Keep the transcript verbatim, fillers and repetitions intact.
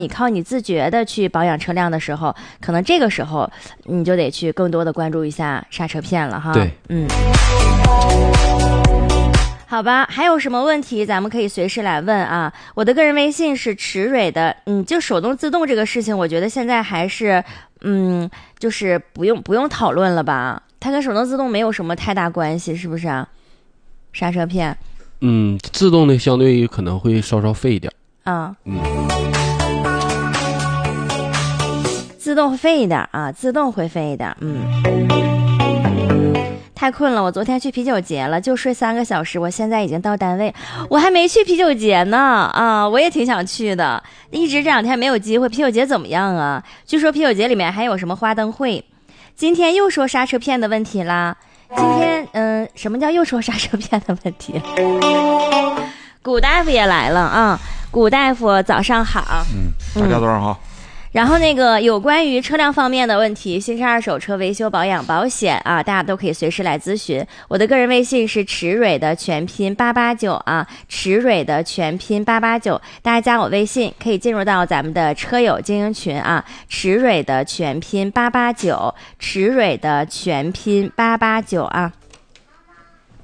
你靠你自觉的去保养车辆的时候，可能这个时候你就得去更多的关注一下刹车片了哈。 对， 嗯。好吧，还有什么问题咱们可以随时来问啊。我的个人微信是池蕊的，嗯，就手动自动这个事情，我觉得现在还是，嗯，就是不用不用讨论了吧。它跟手动自动没有什么太大关系，是不是啊？刹车片， 嗯，自动的相对可能会稍稍费一点。 啊， 嗯， 自动会费一点啊，自动会费一点，嗯。太困了，我昨天去啤酒节了，就睡三个小时，我现在已经到单位，我还没去啤酒节呢啊，我也挺想去的，一直这两天没有机会。啤酒节怎么样啊？据说啤酒节里面还有什么花灯会。今天又说刹车片的问题啦，今天嗯、呃，什么叫又说刹车片的问题？古大夫也来了啊，古大夫早上好。 嗯，大家早上好。嗯， 然后那个有关于车辆方面的问题，新车二手车维修保养保险啊，大家都可以随时来咨询。我的个人微信是池蕊的全拼八八九啊，池蕊的全拼八八九，大家加我微信可以进入到咱们的车友精英群啊，池蕊的全拼八八九，池蕊的全拼八八九啊。